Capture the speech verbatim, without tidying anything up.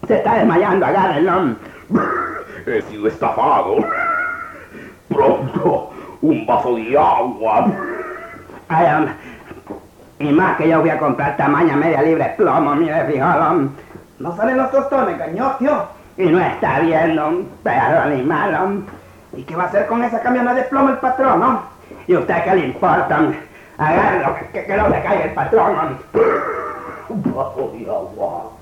Se está desmayando, agárrenlo. He sido estafado. Pronto, un vaso de agua. Ay, hombre. Y más que yo voy a comprar tamaña media libre de plomo, mire, fijado. No salen los tostones, cañón, tío. Y no está viendo un perro animal, hombre. ¿Y qué va a hacer con esa camioneta de plomo el patrón, no? ¿Y usted qué le importa? Agárralo, que, que no le caiga el patrón, hombre. Un vaso de agua.